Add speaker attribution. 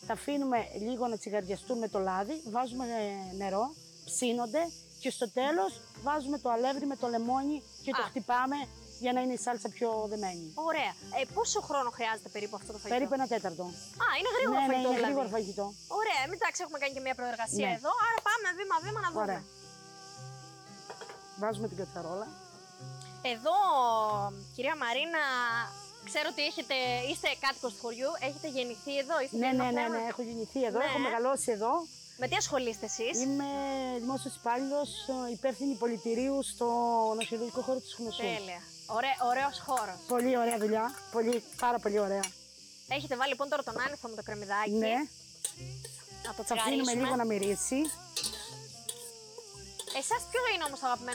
Speaker 1: Τα αφήνουμε λίγο να τσιγαριαστούν με το λάδι, βάζουμε νερό, ψήνονται και στο τέλος βάζουμε το αλεύρι με το λεμόνι και το χτυπάμε για να είναι η σάλτσα πιο δεμένη.
Speaker 2: Ωραία. Πόσο χρόνο χρειάζεται περίπου αυτό το φαγητό?
Speaker 1: Περίπου 1/4.
Speaker 2: Είναι γρήγορο φαγητό.
Speaker 1: Ναι, είναι
Speaker 2: δηλαδή.
Speaker 1: γρήγορο φαγητό.
Speaker 2: Ωραία, εμείς εντάξει έχουμε κάνει και μια προεργασία
Speaker 1: Ναι.
Speaker 2: εδώ, άρα πάμε βήμα-βήμα να δούμε.
Speaker 1: Ωραία. Βάζουμε την κατσαρόλα.
Speaker 2: Εδώ, κυρία Μαρίνα, ξέρω ότι είστε κάτοικος του χωριού, έχετε γεννηθεί εδώ, είστε
Speaker 1: Ναι, έχω γεννηθεί εδώ,
Speaker 2: Ναι.
Speaker 1: έχω μεγαλώσει εδώ.
Speaker 2: Με τι ασχολείστε εσείς?
Speaker 1: Είμαι δημόσιος υπάλληλος, υπεύθυνη πολιτηρίου στο νοσηλευτικό χώρο της Γνωσού.
Speaker 2: Τέλεια. Ωραίος χώρος.
Speaker 1: Πολύ ωραία δουλειά, πάρα πολύ ωραία.
Speaker 2: Έχετε βάλει λοιπόν τώρα τον άνηθο με το κρεμμυδάκι.
Speaker 1: Ναι,
Speaker 2: Να το
Speaker 1: θα αφήνουμε
Speaker 2: τσιγαρίσουμε.
Speaker 1: λίγο να μυρίσει.
Speaker 2: Εσάς ποιο είναι όμως το αγαπημένο